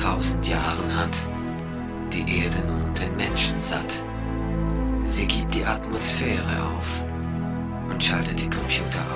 1000 Jahren hat die Erde nun den Menschen satt. Sie gibt die Atmosphäre auf und schaltet die Computer